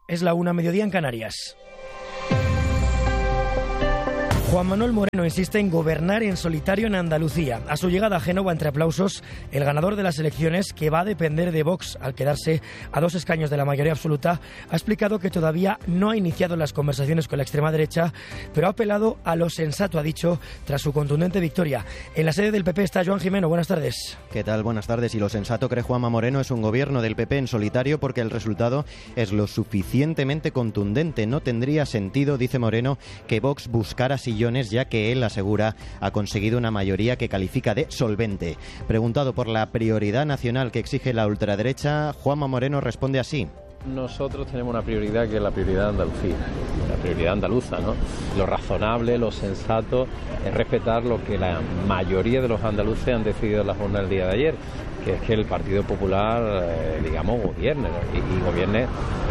Es la 1:00, mediodía en Canarias. Juan Manuel Moreno insiste en gobernar en solitario en Andalucía. A su llegada a Génova, entre aplausos, el ganador de las elecciones, que va a depender de Vox al quedarse a 2 escaños de la mayoría absoluta, ha explicado que todavía no ha iniciado las conversaciones con la extrema derecha, pero ha apelado a lo sensato, ha dicho, tras su contundente victoria. En la sede del PP está Joan Jimeno. Buenas tardes. ¿Qué tal? Buenas tardes. Y lo sensato, cree Juanma Moreno, es un gobierno del PP en solitario porque el resultado es lo suficientemente contundente. No tendría sentido, dice Moreno, que Vox buscara sillones, ya que él asegura ha conseguido una mayoría que califica de solvente. Preguntado por la prioridad nacional que exige la ultraderecha, Juanma Moreno responde así. Nosotros tenemos una prioridad que es la prioridad de Andalucía, la prioridad andaluza, ¿no? Lo razonable, lo sensato es respetar lo que la mayoría de los andaluces han decidido en la jornada del día de ayer, que es que el Partido Popular, gobierne, ¿no? Y gobierne,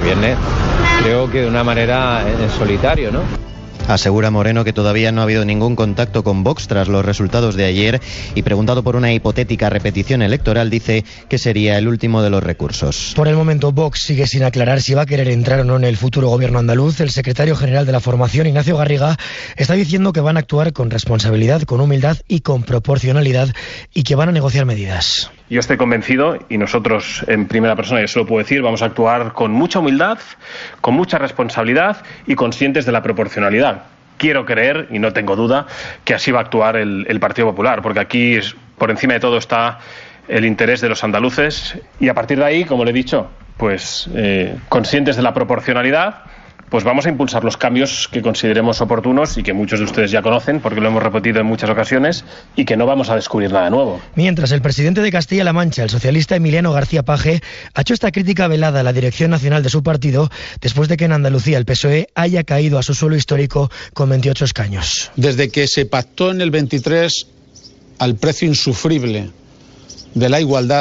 creo que de una manera en solitario, ¿no? Asegura Moreno que todavía no ha habido ningún contacto con Vox tras los resultados de ayer y, preguntado por una hipotética repetición electoral, dice que sería el último de los recursos. Por el momento, Vox sigue sin aclarar si va a querer entrar o no en el futuro gobierno andaluz. El secretario general de la formación, Ignacio Garriga, está diciendo que van a actuar con responsabilidad, con humildad y con proporcionalidad, y que van a negociar medidas. Yo estoy convencido, y nosotros en primera persona, yo se lo puedo decir, vamos a actuar con mucha humildad, con mucha responsabilidad y conscientes de la proporcionalidad. Quiero creer, y no tengo duda, que así va a actuar el Partido Popular, porque aquí por encima de todo está el interés de los andaluces, y a partir de ahí, como le he dicho, pues conscientes de la proporcionalidad, pues vamos a impulsar los cambios que consideremos oportunos y que muchos de ustedes ya conocen porque lo hemos repetido en muchas ocasiones, y que no vamos a descubrir nada nuevo. Mientras, el presidente de Castilla-La Mancha, el socialista Emiliano García Paje, ha hecho esta crítica velada a la dirección nacional de su partido después de que en Andalucía el PSOE haya caído a su suelo histórico con 28 escaños. Desde que se pactó en el 23 al precio insufrible de la igualdad,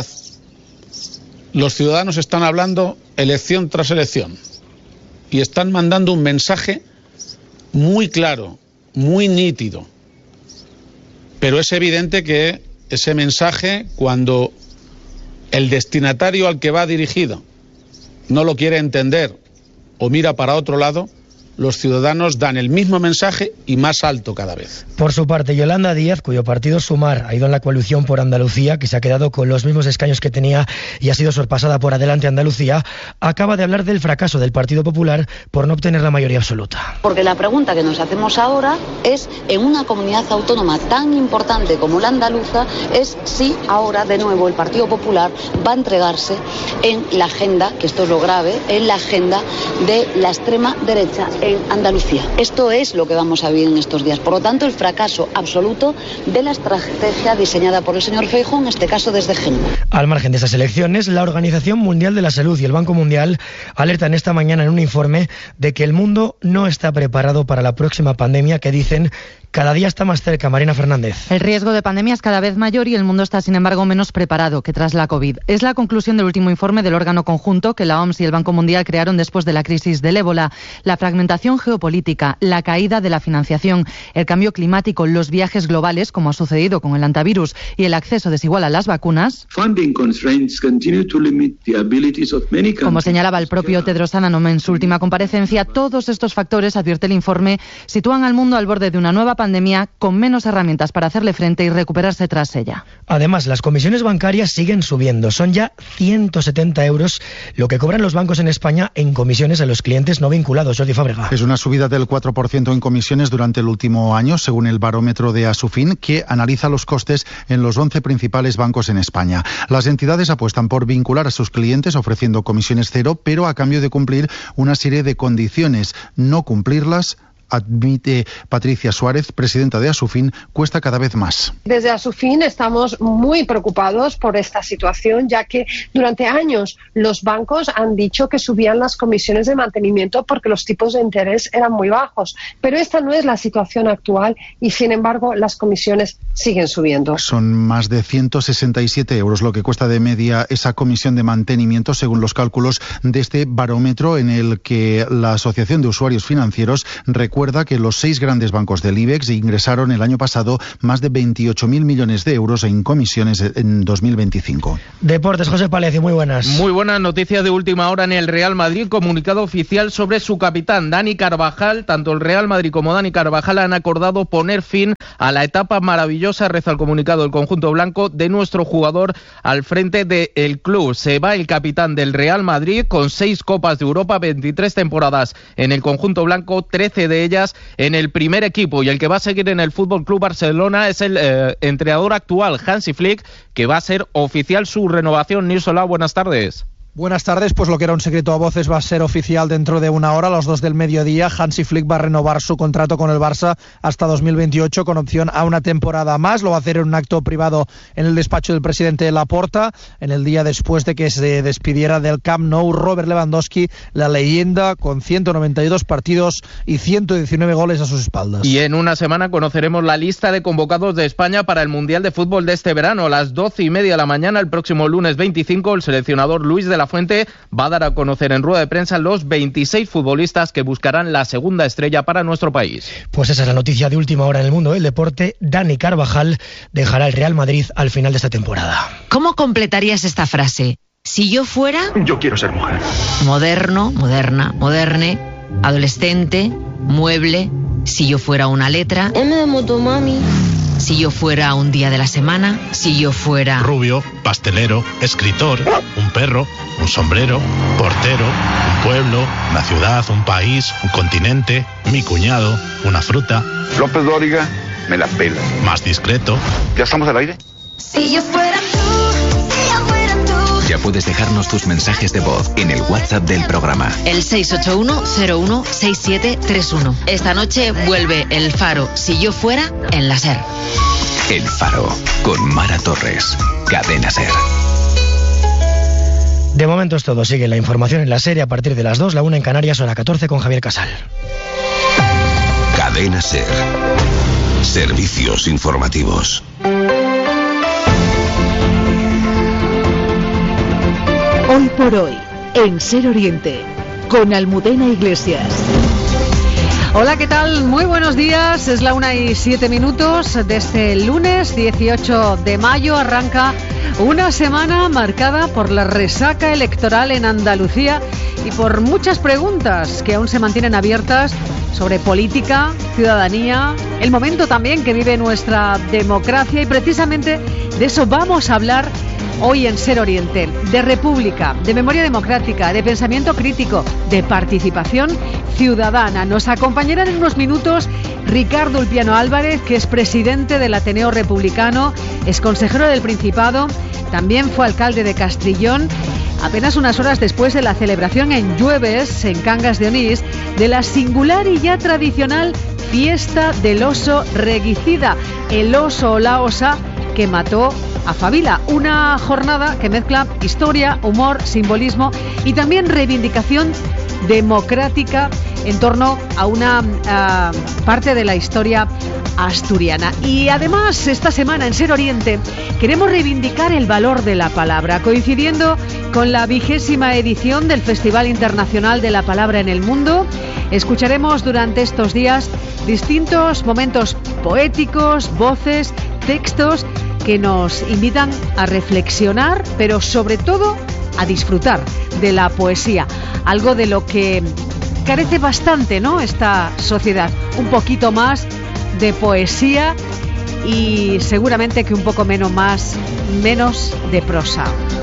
los ciudadanos están hablando elección tras elección. Y están mandando un mensaje muy claro, muy nítido. Pero es evidente que ese mensaje, cuando el destinatario al que va dirigido no lo quiere entender o mira para otro lado, los ciudadanos dan el mismo mensaje y más alto cada vez. Por su parte, Yolanda Díaz, cuyo partido Sumar ha ido en la coalición por Andalucía, que se ha quedado con los mismos escaños que tenía y ha sido sorpasada por Adelante Andalucía, acaba de hablar del fracaso del Partido Popular por no obtener la mayoría absoluta. Porque la pregunta que nos hacemos ahora es, en una comunidad autónoma tan importante como la andaluza, es si ahora de nuevo el Partido Popular va a entregarse en la agenda, que esto es lo grave, en la agenda de la extrema derecha en Andalucía. Esto es lo que vamos a vivir en estos días. Por lo tanto, el fracaso absoluto de la estrategia diseñada por el señor Feijóo, en este caso desde Génova. Al margen de esas elecciones, la Organización Mundial de la Salud y el Banco Mundial alertan esta mañana en un informe de que el mundo no está preparado para la próxima pandemia que, dicen, cada día está más cerca. Marina Fernández. El riesgo de pandemia es cada vez mayor y el mundo está, sin embargo, menos preparado que tras la COVID. Es la conclusión del último informe del órgano conjunto que la OMS y el Banco Mundial crearon después de la crisis del ébola. La fragmentación geopolítica, la caída de la financiación, el cambio climático, los viajes globales, como ha sucedido con el antivirus, y el acceso desigual a las vacunas. Como señalaba el propio Tedros Adhanom en su última comparecencia, todos estos factores, advierte el informe, sitúan al mundo al borde de una nueva pandemia con menos herramientas para hacerle frente y recuperarse tras ella. Además, las comisiones bancarias siguen subiendo. Son ya 170 euros lo que cobran los bancos en España en comisiones a los clientes no vinculados. Jordi Fábrega. Es una subida del 4% en comisiones durante el último año, según el barómetro de Asufin, que analiza los costes en los 11 principales bancos en España. Las entidades apuestan por vincular a sus clientes ofreciendo comisiones cero, pero a cambio de cumplir una serie de condiciones. No cumplirlas, admite Patricia Suárez, presidenta de Asufin, cuesta cada vez más. Desde Asufin estamos muy preocupados por esta situación, ya que durante años los bancos han dicho que subían las comisiones de mantenimiento porque los tipos de interés eran muy bajos. Pero esta no es la situación actual y, sin embargo, las comisiones siguen subiendo. Son más de 167 euros lo que cuesta de media esa comisión de mantenimiento, según los cálculos de este barómetro en el que la Asociación de Usuarios Financieros recuerda recuerda que los 6 grandes bancos del IBEX ingresaron el año pasado más de 28.000 millones de euros en comisiones en 2025. Deportes, José Palecio, muy buenas. Muy buenas noticias de última hora en el Real Madrid. Comunicado oficial sobre su capitán, Dani Carvajal. Tanto el Real Madrid como Dani Carvajal han acordado poner fin a la etapa maravillosa, reza el comunicado del conjunto blanco, de nuestro jugador al frente del club. Se va el capitán del Real Madrid con 6 Copas de Europa, 23 temporadas en el conjunto blanco, 13 de ellas en el primer equipo, y el que va a seguir en el Fútbol Club Barcelona es el entrenador actual, Hansi Flick, que va a ser oficial su renovación. Nirsola, buenas tardes. Buenas tardes, pues lo que era un secreto a voces va a ser oficial dentro de una hora, a las 2 del mediodía. Hansi Flick va a renovar su contrato con el Barça hasta 2028 con opción a una temporada más. Lo va a hacer en un acto privado en el despacho del presidente Laporta, en el día después de que se despidiera del Camp Nou Robert Lewandowski, la leyenda con 192 partidos y 119 goles a sus espaldas. Y en una semana conoceremos la lista de convocados de España para el Mundial de Fútbol de este verano. A las 12:30 de la mañana, el próximo lunes 25, el seleccionador Luis de la Fuente va a dar a conocer en rueda de prensa los 26 futbolistas que buscarán la segunda estrella para nuestro país. Pues esa es la noticia de última hora en el mundo del deporte. Dani Carvajal dejará el Real Madrid al final de esta temporada. ¿Cómo completarías esta frase? Si yo fuera... Yo quiero ser mujer. Moderno, moderna, moderne, adolescente, mueble. Si yo fuera una letra... M de motomami. Si yo fuera un día de la semana, si yo fuera... Rubio, pastelero, escritor, un perro, un sombrero, portero, un pueblo, una ciudad, un país, un continente, mi cuñado, una fruta. López Dóriga, me la pela. Más discreto. ¿Ya estamos al aire? Si yo fuera tú, si yo fuera tú. Ya puedes dejarnos tus mensajes de voz en el WhatsApp del programa. El 681-016731. Esta noche vuelve El Faro, si yo fuera, en la SER. El Faro, con Mara Torres. Cadena SER. De momento es todo. Sigue la información en la serie a partir de las 2, la 1 en Canarias, hora 14 con Javier Casal. Cadena SER. Servicios informativos. Hoy por hoy, en Ser Oriente, con Almudena Iglesias. Hola, ¿qué tal? Muy buenos días. Es la 1:07 de este lunes 18 de mayo. Arranca una semana marcada por la resaca electoral en Andalucía y por muchas preguntas que aún se mantienen abiertas sobre política, ciudadanía, el momento también que vive nuestra democracia, y precisamente de eso vamos a hablar hoy en Ser Oriente, de república, de memoria democrática, de pensamiento crítico, de participación ciudadana. Nos acompañarán en unos minutos Ricardo Ulpiano Álvarez, que es presidente del Ateneo Republicano, es consejero del Principado, también fue alcalde de Castrillón, apenas unas horas después de la celebración en Llueves, en Cangas de Onís, de la singular y ya tradicional fiesta del oso reguicida, el oso o la osa que mató a Fabila, una jornada que mezcla historia, humor, simbolismo y también reivindicación democrática en torno a una parte de la historia asturiana. Y además, esta semana en Ser Oriente queremos reivindicar el valor de la palabra, coincidiendo con la 20ª edición del Festival Internacional de la Palabra en el Mundo. Escucharemos durante estos días distintos momentos poéticos, voces, textos que nos invitan a reflexionar, pero sobre todo a disfrutar de la poesía, algo de lo que carece bastante, ¿no?, esta sociedad, un poquito más de poesía y seguramente que un poco menos de prosa.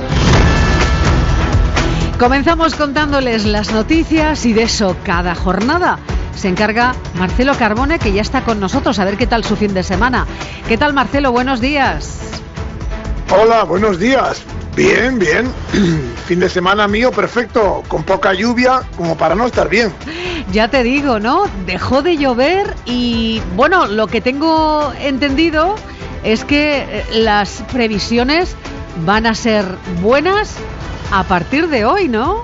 Comenzamos contándoles las noticias, y de eso cada jornada se encarga Marcelo Carbone, que ya está con nosotros, a ver qué tal su fin de semana. ¿Qué tal, Marcelo? Buenos días. Hola, buenos días. Bien, bien. Fin de semana mío perfecto, con poca lluvia como para no estar bien. Ya te digo, ¿no? Dejó de llover y, bueno, lo que tengo entendido es que las previsiones van a ser buenas a partir de hoy, ¿no?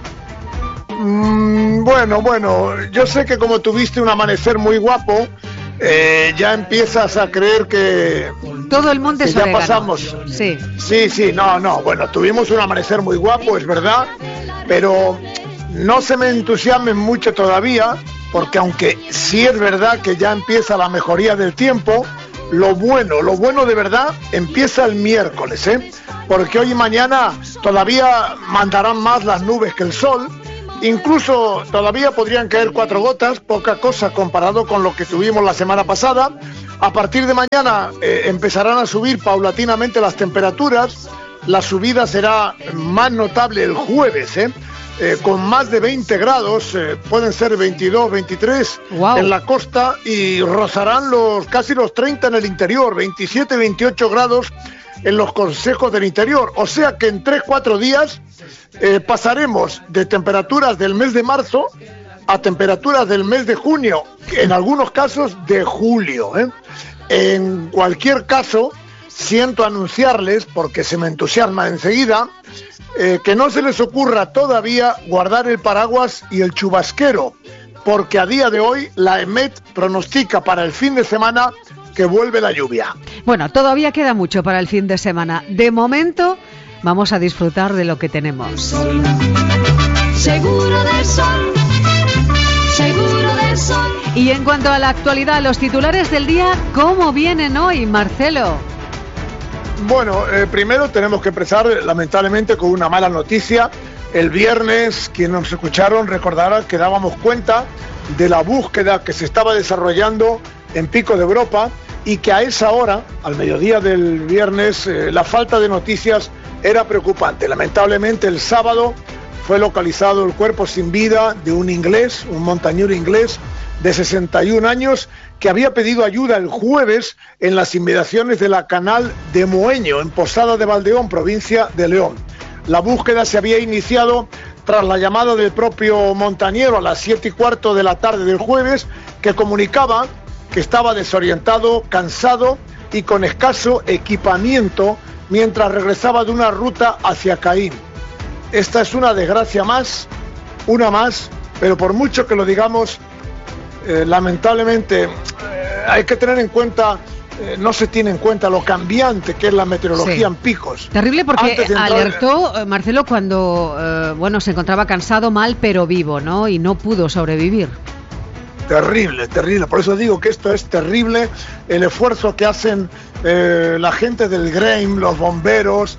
Bueno, yo sé que como tuviste un amanecer muy guapo, ya empiezas a creer que todo el mundo es ya pasamos. Sí, no, bueno, tuvimos un amanecer muy guapo, es verdad, pero no se me entusiasmen mucho todavía, porque aunque sí es verdad que ya empieza la mejoría del tiempo, lo bueno de verdad empieza el miércoles, porque hoy y mañana todavía mandarán más las nubes que el sol. Incluso todavía podrían caer 4 gotas, poca cosa comparado con lo que tuvimos la semana pasada. A partir de mañana empezarán a subir paulatinamente las temperaturas. La subida será más notable el jueves, con más de 20 grados, pueden ser 22, 23 en la costa y rozarán casi los 30 en el interior, 27, 28 grados en los consejos del interior. O sea que en 3-4 días pasaremos de temperaturas del mes de marzo a temperaturas del mes de junio, en algunos casos de julio. En cualquier caso, siento anunciarles, porque se me entusiasma enseguida, que no se les ocurra todavía guardar el paraguas y el chubasquero, porque a día de hoy la EMET pronostica para el fin de semana que vuelve la lluvia. Bueno, todavía queda mucho para el fin de semana. De momento, vamos a disfrutar de lo que tenemos. Seguro del sol, seguro del sol. Y en cuanto a la actualidad, los titulares del día, ¿cómo vienen hoy, Marcelo? Bueno, primero tenemos que empezar lamentablemente con una mala noticia. El viernes, quienes nos escucharon recordarán que dábamos cuenta de la búsqueda que se estaba desarrollando en Pico de Europa y que a esa hora, al mediodía del viernes, la falta de noticias era preocupante. Lamentablemente el sábado fue localizado el cuerpo sin vida de un inglés, un montañero inglés de 61 años, que había pedido ayuda el jueves en las inmediaciones de la Canal de Moeño, en Posada de Valdeón, provincia de León. La búsqueda se había iniciado tras la llamada del propio montañero a las 7:15 de la tarde del jueves, que comunicaba que estaba desorientado, cansado y con escaso equipamiento mientras regresaba de una ruta hacia Caín. Esta es una desgracia más, una más, pero por mucho que lo digamos, lamentablemente hay que tener en cuenta, no se tiene en cuenta lo cambiante que es la meteorología en picos. Terrible, porque alertó Marcelo cuando se encontraba cansado, mal pero vivo, ¿no? Y no pudo sobrevivir. Terrible, terrible. Por eso digo que esto es terrible, el esfuerzo que hacen la gente del GREIM, los bomberos,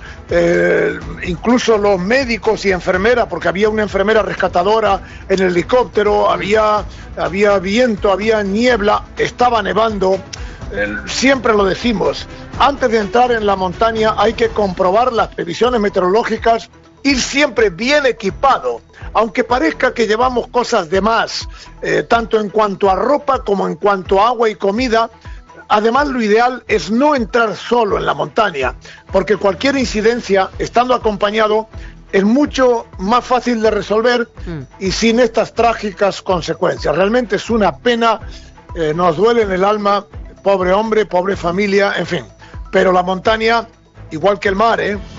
incluso los médicos y enfermeras, porque había una enfermera rescatadora en el helicóptero, había viento, había niebla, estaba nevando. Siempre lo decimos, antes de entrar en la montaña hay que comprobar las previsiones meteorológicas, ir siempre bien equipado, aunque parezca que llevamos cosas de más, tanto en cuanto a ropa como en cuanto a agua y comida. Además, lo ideal es no entrar solo en la montaña, porque cualquier incidencia, estando acompañado, es mucho más fácil de resolver y sin estas trágicas consecuencias. Realmente es una pena, nos duele en el alma, pobre hombre, pobre familia, en fin. Pero la montaña, igual que el mar,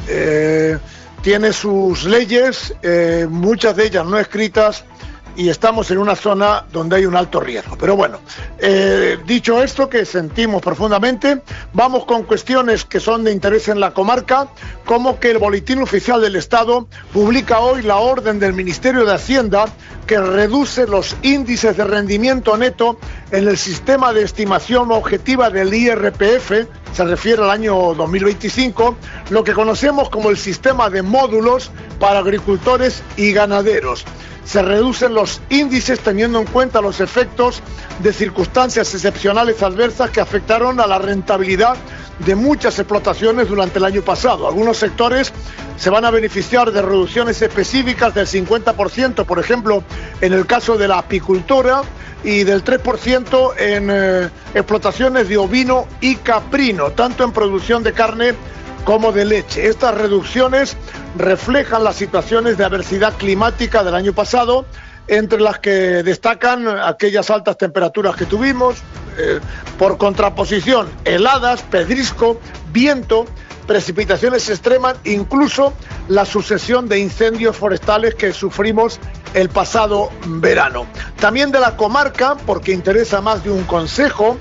tiene sus leyes, muchas de ellas no escritas, y estamos en una zona donde hay un alto riesgo. Pero bueno, dicho esto, que sentimos profundamente, vamos con cuestiones que son de interés en la comarca, como que el Boletín Oficial del Estado publica hoy la orden del Ministerio de Hacienda que reduce los índices de rendimiento neto en el sistema de estimación objetiva del IRPF, se refiere al año 2025, lo que conocemos como el sistema de módulos para agricultores y ganaderos. Se reducen los índices teniendo en cuenta los efectos de circunstancias excepcionales adversas que afectaron a la rentabilidad de muchas explotaciones durante el año pasado. Algunos sectores se van a beneficiar de reducciones específicas del 50%, por ejemplo, en el caso de la apicultura, y del 3% en explotaciones de ovino y caprino, tanto en producción de carne como de leche. Estas reducciones reflejan las situaciones de adversidad climática del año pasado, entre las que destacan aquellas altas temperaturas que tuvimos, por contraposición, heladas, pedrisco, viento, precipitaciones extremas, incluso la sucesión de incendios forestales que sufrimos el pasado verano. También de la comarca, porque interesa más de un concejo,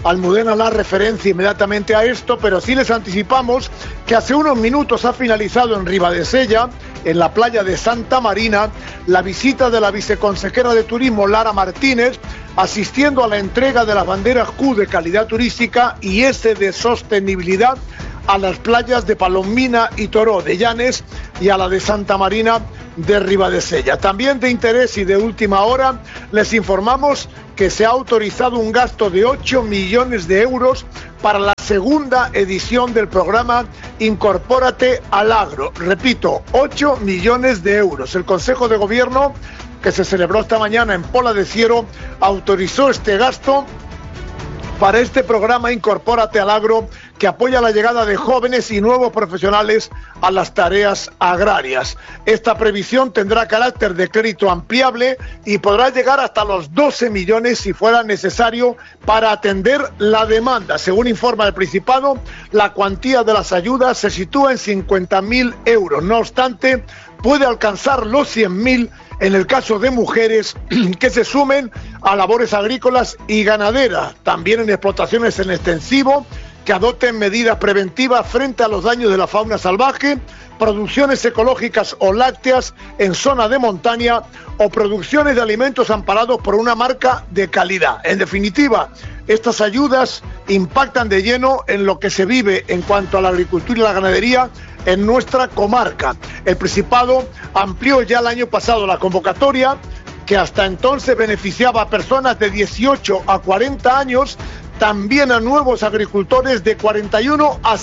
Almudena la referencia inmediatamente a esto, pero sí les anticipamos que hace unos minutos ha finalizado en Ribadesella, en la playa de Santa Marina, la visita de la viceconsejera de Turismo, Lara Martínez, asistiendo a la entrega de las banderas Q de calidad turística y S de sostenibilidad a las playas de Palomina y Toró de Llanes y a la de Santa Marina de Ribadesella. También de interés y de última hora, les informamos que se ha autorizado un gasto de 8 millones de euros para la segunda edición del programa Incorpórate al Agro. Repito, 8 millones de euros. El Consejo de Gobierno, que se celebró esta mañana en Pola de Siero, autorizó este gasto para este programa Incorpórate al Agro, que apoya la llegada de jóvenes y nuevos profesionales a las tareas agrarias. Esta previsión tendrá carácter de crédito ampliable y podrá llegar hasta los 12 millones si fuera necesario para atender la demanda. Según informa el Principado, la cuantía de las ayudas se sitúa en 50.000 euros. No obstante, puede alcanzar los 100.000 en el caso de mujeres que se sumen a labores agrícolas y ganaderas, también en explotaciones en extensivo, que adopten medidas preventivas frente a los daños de la fauna salvaje, producciones ecológicas o lácteas en zona de montaña o producciones de alimentos amparados por una marca de calidad. En definitiva, estas ayudas impactan de lleno en lo que se vive en cuanto a la agricultura y la ganadería en nuestra comarca. El Principado amplió ya el año pasado la convocatoria, que hasta entonces beneficiaba a personas de 18 a 40 años, también a nuevos agricultores de 41 a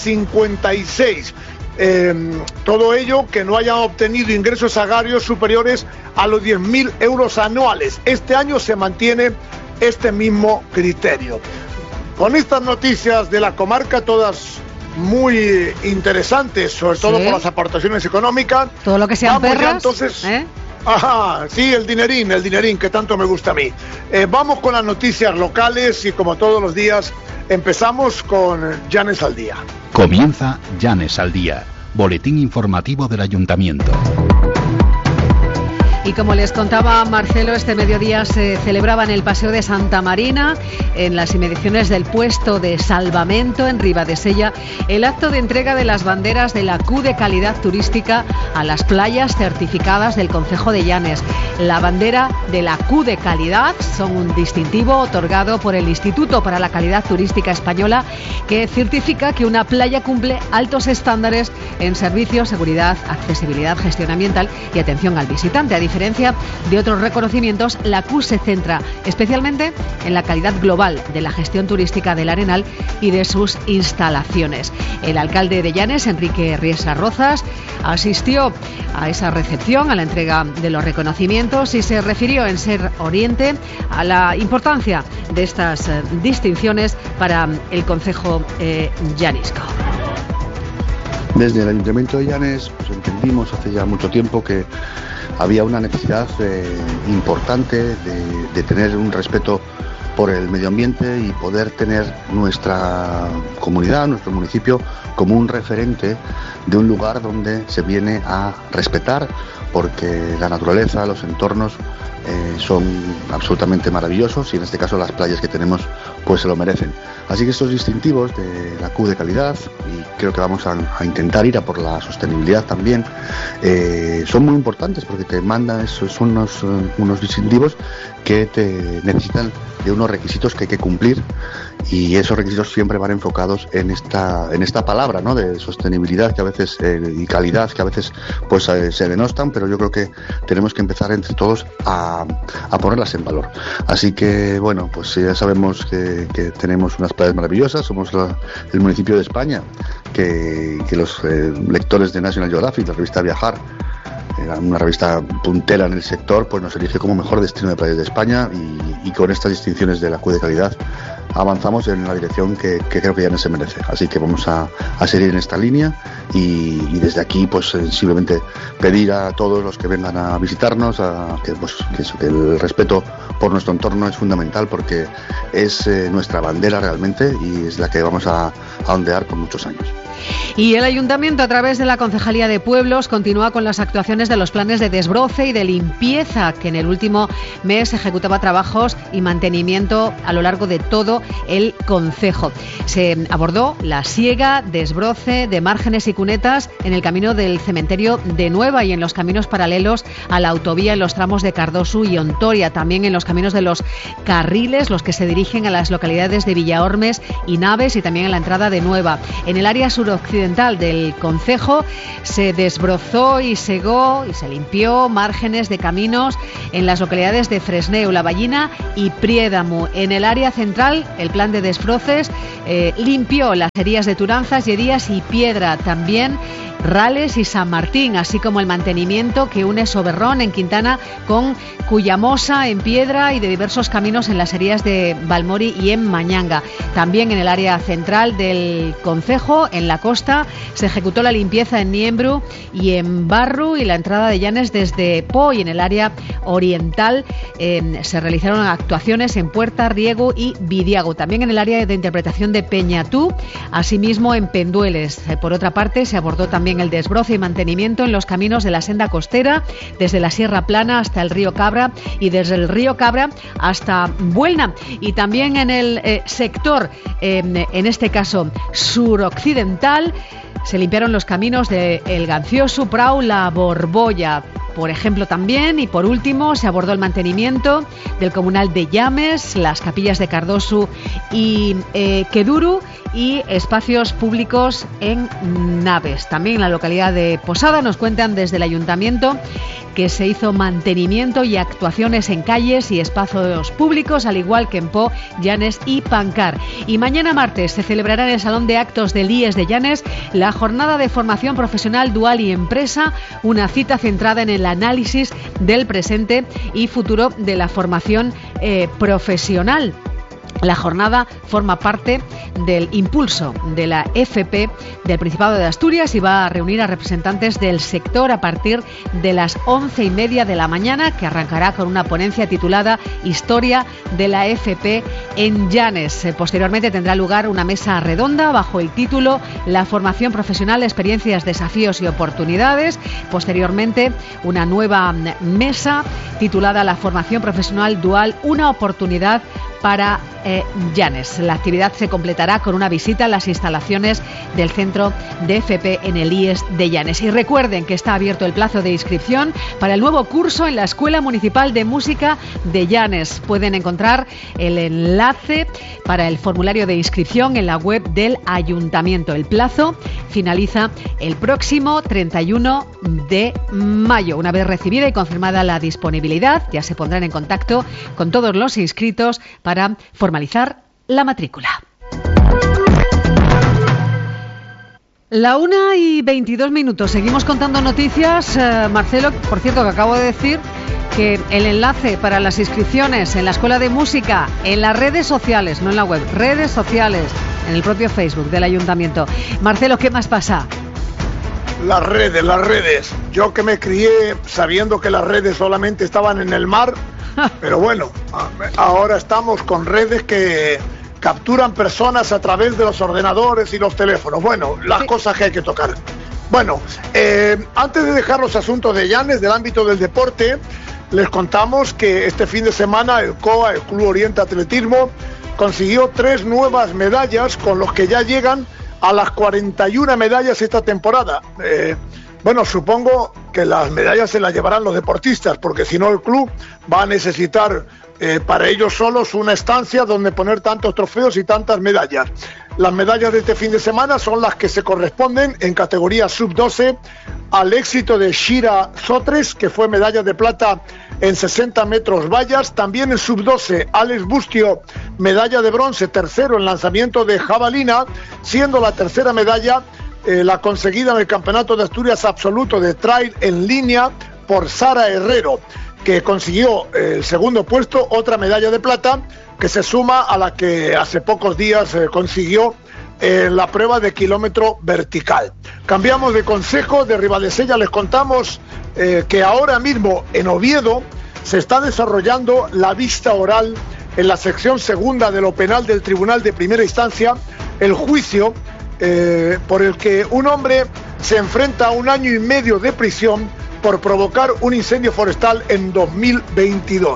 56. Todo ello que no hayan obtenido ingresos agrarios superiores a los 10.000 euros anuales. Este año se mantiene este mismo criterio. Con estas noticias de la comarca, todas muy interesantes, sobre todo por las aportaciones económicas. Todo lo que sean perras, ya, entonces, ajá, sí, el dinerín que tanto me gusta a mí. Vamos con las noticias locales y, como todos los días, empezamos con Llanes al Día. Comienza Llanes al Día, boletín informativo del Ayuntamiento. Y como les contaba Marcelo, este mediodía se celebraba en el Paseo de Santa Marina, en las inmediaciones del puesto de salvamento en Ribadesella, el acto de entrega de las banderas de la Q de calidad turística a las playas certificadas del Concejo de Llanes. La bandera de la Q de calidad son un distintivo otorgado por el Instituto para la Calidad Turística Española, que certifica que una playa cumple altos estándares en servicios, seguridad, accesibilidad, gestión ambiental y atención al visitante. A diferencia de otros reconocimientos, la Q se centra especialmente en la calidad global de la gestión turística del Arenal y de sus instalaciones. El alcalde de Llanes, Enrique Riesa Rozas, asistió a esa recepción, a la entrega de los reconocimientos, y se refirió en Ser Oriente a la importancia de estas distinciones para el concejo llanesco. Desde el Ayuntamiento de Llanes pues entendimos hace ya mucho tiempo que había una necesidad importante de tener un respeto por el medio ambiente y poder tener nuestra comunidad, nuestro municipio, como un referente de un lugar donde se viene a respetar, porque la naturaleza, los entornos son absolutamente maravillosos y en este caso las playas que tenemos pues se lo merecen. Así que estos distintivos de la Q de calidad, y creo que vamos a intentar ir a por la sostenibilidad también, son muy importantes porque te mandan unos distintivos que te necesitan de unos requisitos que hay que cumplir, y esos requisitos siempre van enfocados en esta palabra, ¿no?, de sostenibilidad que a veces y calidad que a veces pues se denostan, pero yo creo que tenemos que empezar entre todos a ponerlas en valor. Así que bueno, pues ya sabemos que tenemos unas playas maravillosas, somos el municipio de España que los lectores de National Geographic, la revista Viajar, una revista puntera en el sector, pues nos elige como mejor destino de playas de España, y con estas distinciones de la Q de calidad avanzamos en la dirección que creo que ya no se merece. Así que vamos a seguir en esta línea y desde aquí pues simplemente pedir a todos los que vengan a visitarnos que el respeto por nuestro entorno es fundamental, porque es nuestra bandera realmente y es la que vamos a ondear por muchos años. Y el Ayuntamiento, a través de la Concejalía de Pueblos, continúa con las actuaciones de los planes de desbroce y de limpieza, que en el último mes ejecutaba trabajos y mantenimiento a lo largo de todo todo el concejo. Se abordó la siega, desbroce de márgenes y cunetas en el camino del cementerio de Nueva y en los caminos paralelos a la autovía en los tramos de Cardoso y Ontoria, también en los caminos de los carriles, los que se dirigen a las localidades de Villaormes y Naves, y también en la entrada de Nueva. En el área suroccidental del concejo se desbrozó y segó y se limpió márgenes de caminos en las localidades de Fresneu, La Ballina y Priédamu. En el área central, el plan de desbroces limpió las herías de Turanzas, Lledías y Piedra, también Rales y San Martín, así como el mantenimiento que une Soberrón en Quintana con Cuyamosa en Piedra y de diversos caminos en las herías de Balmori y en Mañanga. También en el área central del concejo, en la costa, se ejecutó la limpieza en Niembru y en Barru y la entrada de Llanes desde Po, y en el área oriental se realizaron actuaciones en Puerta, Riego y Vidiago. También en el área de interpretación de Peñatú, asimismo en Pendueles. Por otra parte, se abordó también el desbroce y mantenimiento en los caminos de la senda costera, desde la Sierra Plana hasta el río Cabra y desde el río Cabra hasta Buelna. Y también en el sector, en este caso suroccidental, se limpiaron los caminos de El Gancioso, Prau, La Borbolla, por ejemplo, también. Y por último, se abordó el mantenimiento del comunal de Llames, las capillas de Cardoso y Queduru, y espacios públicos en Naves. También en la localidad de Posada nos cuentan desde el ayuntamiento que se hizo mantenimiento y actuaciones en calles y espacios públicos, al igual que en Po, Llanes y Pancar. Y mañana martes se celebrará en el Salón de Actos del IES de Llanes la jornada de formación profesional dual y empresa, una cita centrada en el análisis del presente y futuro de la formación profesional. La jornada forma parte del impulso de la FP del Principado de Asturias y va a reunir a representantes del sector a partir de las 11:30 de la mañana, que arrancará con una ponencia titulada Historia de la FP en Llanes. Posteriormente tendrá lugar una mesa redonda bajo el título La formación profesional, experiencias, desafíos y oportunidades. Posteriormente, una nueva mesa titulada La formación profesional dual, una oportunidad para Llanes. La actividad se completará con una visita a las instalaciones del centro de FP en el IES de Llanes. Y recuerden que está abierto el plazo de inscripción para el nuevo curso en la Escuela Municipal de Música de Llanes. Pueden encontrar el enlace para el formulario de inscripción en la web del Ayuntamiento. El plazo finaliza el próximo 31 de mayo. Una vez recibida y confirmada la disponibilidad, ya se pondrán en contacto con todos los inscritos para formalizar la matrícula. 1:22. Seguimos contando noticias. Marcelo, por cierto, que acabo de decir que el enlace para las inscripciones en la Escuela de Música, en las redes sociales, no en la web, redes sociales, en el propio Facebook del Ayuntamiento. Marcelo, ¿qué más pasa? Las redes. Yo que me crié sabiendo que las redes solamente estaban en el mar, pero bueno, ahora estamos con redes que capturan personas a través de los ordenadores y los teléfonos. Bueno, las cosas que hay que tocar. Bueno, antes de dejar los asuntos de Llanes, del ámbito del deporte, les contamos que este fin de semana el COA, el Club Oriente Atletismo, consiguió 3 nuevas medallas, con los que ya llegan a las 41 medallas esta temporada. Bueno, supongo que las medallas se las llevarán los deportistas, porque si no el club va a necesitar para ellos solos una estancia donde poner tantos trofeos y tantas medallas. Las medallas de este fin de semana son las que se corresponden en categoría sub-12 al éxito de Shira Sotres, que fue medalla de plata en 60 metros vallas. También en sub-12, Alex Bustio, medalla de bronce, tercero en lanzamiento de jabalina, siendo la tercera medalla la conseguida en el Campeonato de Asturias Absoluto de Trail en línea por Sara Herrero, que consiguió el segundo puesto, otra medalla de plata, que se suma a la que hace pocos días consiguió en la prueba de kilómetro vertical. Cambiamos de consejo, de Ribadesella les contamos que ahora mismo en Oviedo se está desarrollando la vista oral en la sección segunda de lo penal del Tribunal de Primera Instancia, el juicio por el que un hombre se enfrenta a 1 año y medio de prisión por provocar un incendio forestal en 2022.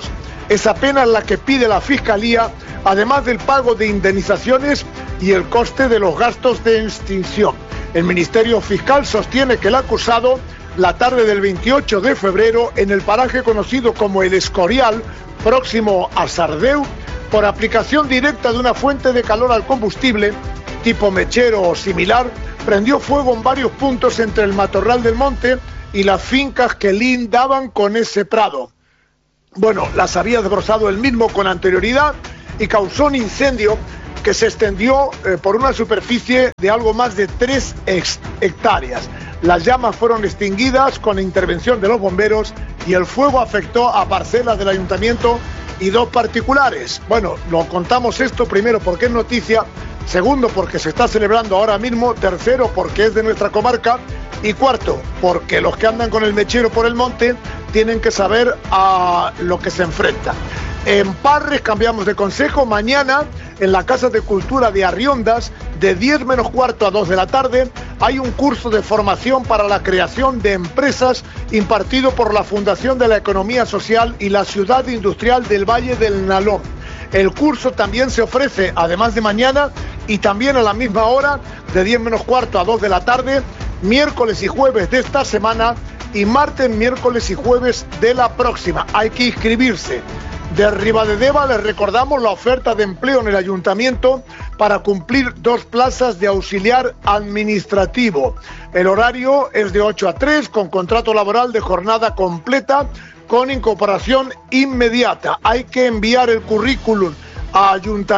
Esa pena es la que pide la Fiscalía, además del pago de indemnizaciones y el coste de los gastos de extinción. El Ministerio Fiscal sostiene que el acusado, la tarde del 28 de febrero, en el paraje conocido como El Escorial, próximo a Sardeu, por aplicación directa de una fuente de calor al combustible, tipo mechero o similar, prendió fuego en varios puntos entre el matorral del monte y las fincas que lindaban con ese prado. Bueno, las había desbrozado él mismo con anterioridad y causó un incendio que se extendió por una superficie de algo más de 3 hectáreas. Las llamas fueron extinguidas con la intervención de los bomberos y el fuego afectó a parcelas del ayuntamiento y 2 particulares. Bueno, lo contamos esto primero porque es noticia, segundo porque se está celebrando ahora mismo, tercero porque es de nuestra comarca y cuarto porque los que andan con el mechero por el monte tienen que saber a lo que se enfrenta. En Parres cambiamos de consejo. Mañana en la Casa de Cultura de Arriondas, de 10 menos cuarto a 2 de la tarde, hay un curso de formación para la creación de empresas impartido por la Fundación de la Economía Social y la Ciudad Industrial del Valle del Nalón. El curso también se ofrece, además de mañana, y también a la misma hora, de 10 menos cuarto a 2 de la tarde, miércoles y jueves de esta semana y martes, miércoles y jueves de la próxima. Hay que inscribirse. De Ribadedeva les recordamos la oferta de empleo en el ayuntamiento para cumplir 2 plazas de auxiliar administrativo. El horario es de 8 a 3 con contrato laboral de jornada completa con incorporación inmediata. Hay que enviar el currículum a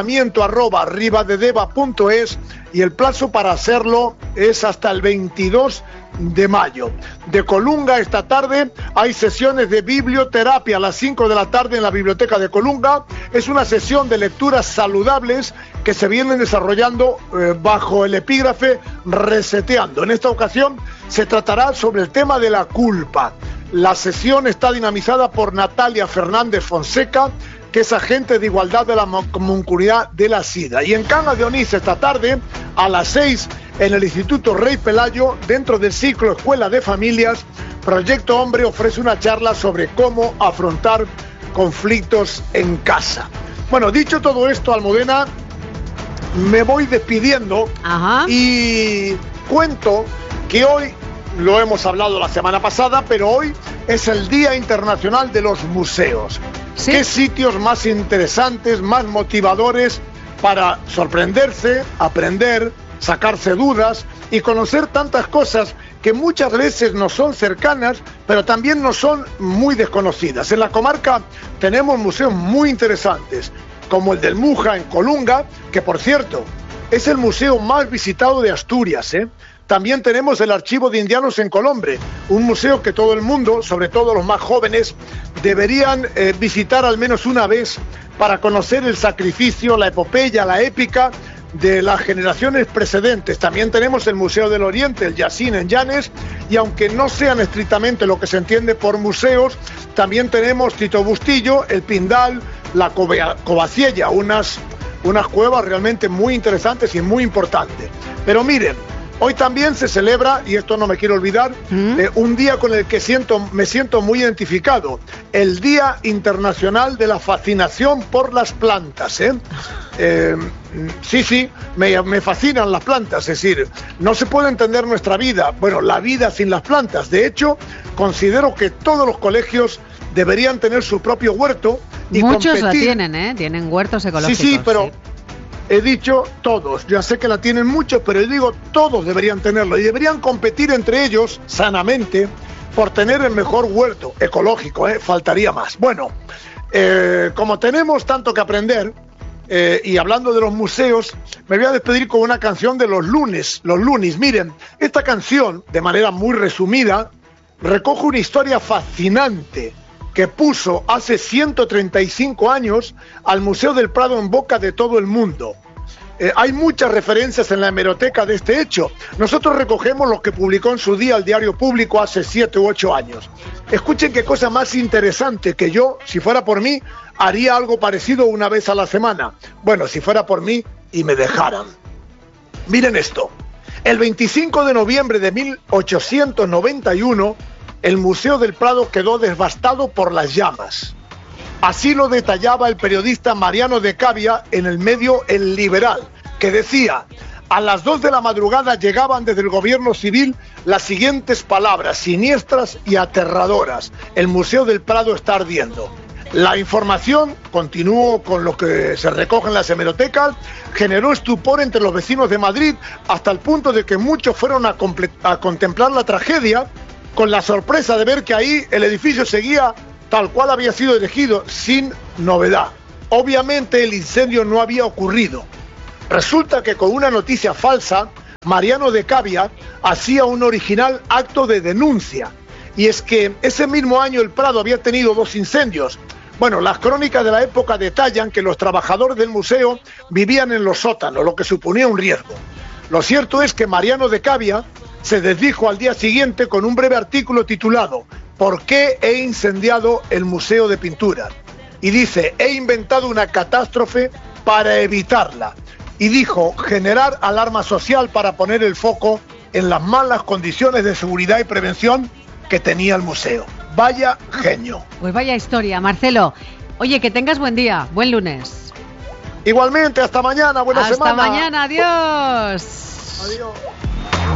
ayuntamiento@ribadedeva.es y el plazo para hacerlo es hasta el 22 de mayo. De Colunga esta tarde hay sesiones de biblioterapia a las 5 de la tarde en la biblioteca de Colunga. Es una sesión de lecturas saludables que se vienen desarrollando bajo el epígrafe Reseteando. En esta ocasión se tratará sobre el tema de la culpa. La sesión está dinamizada por Natalia Fernández Fonseca, que es agente de igualdad de la Mancomunidad de la SIDA. Y en Cangas de Onís esta tarde, a las 6, en el Instituto Rey Pelayo, dentro del ciclo Escuela de Familias, Proyecto Hombre ofrece una charla sobre cómo afrontar conflictos en casa. Bueno, dicho todo esto, Almudena, me voy despidiendo. Y cuento que hoy, lo hemos hablado la semana pasada, pero hoy es el Día Internacional de los Museos. ¿Sí? ¿Qué sitios más interesantes, más motivadores para sorprenderse, aprender, sacarse dudas y conocer tantas cosas que muchas veces nos son cercanas, pero también nos son muy desconocidas? En la comarca tenemos museos muy interesantes, como el del Muja en Colunga, que por cierto es el museo más visitado de Asturias, También tenemos el Archivo de Indianos en Colombre, un museo que todo el mundo, sobre todo los más jóvenes, deberían visitar al menos una vez para conocer el sacrificio, la epopeya, la épica de las generaciones precedentes. También tenemos el Museo del Oriente, el Yacín en Llanes, y aunque no sean estrictamente lo que se entiende por museos, también tenemos Tito Bustillo, el Pindal, la Covaciella, unas cuevas realmente muy interesantes y muy importantes. Pero miren, hoy también se celebra, y esto no me quiero olvidar, un día con el que me siento muy identificado, el Día Internacional de la Fascinación por las Plantas. Sí, me fascinan las plantas, es decir, no se puede entender nuestra vida, bueno, la vida sin las plantas. De hecho, considero que todos los colegios deberían tener su propio huerto y muchos competir. la tienen, tienen huertos ecológicos. Sí, pero... He dicho todos, ya sé que la tienen muchos, pero digo todos deberían tenerlo y deberían competir entre ellos sanamente por tener el mejor huerto ecológico, faltaría más. Bueno, como tenemos tanto que aprender, y hablando de los museos, me voy a despedir con una canción de los Lunes. Miren, esta canción, de manera muy resumida, recoge una historia fascinante que puso hace 135 años al Museo del Prado en boca de todo el mundo. Hay muchas referencias en la hemeroteca de este hecho. Nosotros recogemos lo que publicó en su día el Diario Público hace 7 u 8 años. Escuchen qué cosa más interesante, que yo, si fuera por mí, haría algo parecido una vez a la semana. Bueno, si fuera por mí y me dejaran. Miren esto. El 25 de noviembre de 1891... el Museo del Prado quedó devastado por las llamas. Así lo detallaba el periodista Mariano de Cavia en el medio El Liberal, que decía: a las 2 de la madrugada llegaban desde el gobierno civil las siguientes palabras siniestras y aterradoras: el Museo del Prado está ardiendo. La información, continuó con lo que se recoge en las hemerotecas, generó estupor entre los vecinos de Madrid hasta el punto de que muchos fueron a contemplar la tragedia con la sorpresa de ver que ahí el edificio seguía tal cual había sido erigido, sin novedad. Obviamente el incendio no había ocurrido. Resulta que con una noticia falsa, Mariano de Cavia hacía un original acto de denuncia. Y es que ese mismo año el Prado había tenido 2 incendios. Bueno, las crónicas de la época detallan que los trabajadores del museo vivían en los sótanos, lo que suponía un riesgo. Lo cierto es que Mariano de Cavia se desdijo al día siguiente con un breve artículo titulado ¿Por qué he incendiado el Museo de Pintura? Y dice: he inventado una catástrofe para evitarla. Y dijo: generar alarma social para poner el foco en las malas condiciones de seguridad y prevención que tenía el museo. Vaya genio. Pues vaya historia, Marcelo. Oye, que tengas buen día, buen lunes. Igualmente, hasta mañana, buena semana. Hasta mañana, adiós. Adiós.